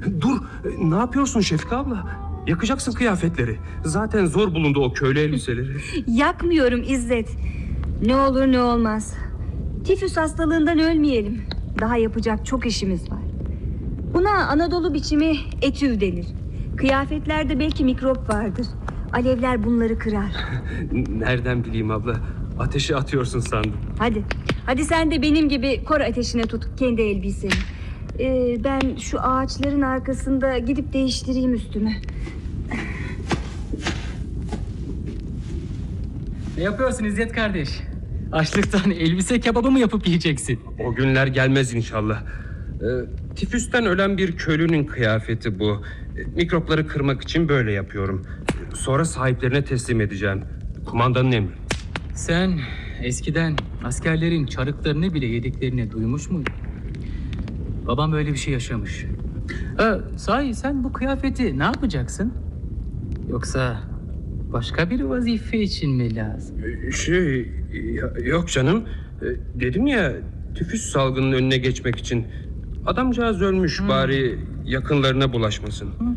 Dur, ne yapıyorsun Şefika abla? Yakacaksın kıyafetleri. Zaten zor bulundu o köylü elbiseleri. Yakmıyorum İzzet. Ne olur ne olmaz. Tifüs hastalığından ölmeyelim. Daha yapacak çok işimiz var. Buna Anadolu biçimi etüv denir. Kıyafetlerde belki mikrop vardır. Alevler bunları kırar. Nereden bileyim abla? Ateşe atıyorsun sandım. Hadi sen de benim gibi kor ateşine tut kendi elbiseni. Ben şu ağaçların arkasında gidip değiştireyim üstümü. Ne yapıyorsun İzzet kardeş? Açlıktan elbise kebabı mı yapıp yiyeceksin? O günler gelmez inşallah. Tifüsten ölen bir köylünün kıyafeti bu. Mikropları kırmak için böyle yapıyorum. Sonra sahiplerine teslim edeceğim. Kumandanın emri. Sen eskiden askerlerin çarıklarını bile yediklerini duymuş muydun? Babam öyle bir şey yaşamış. Sahi sen bu kıyafeti ne yapacaksın? Yoksa başka bir vazife için mi lazım? Yok canım. Dedim ya, tifüs salgının önüne geçmek için. Adamcağız ölmüş, bari yakınlarına bulaşmasın.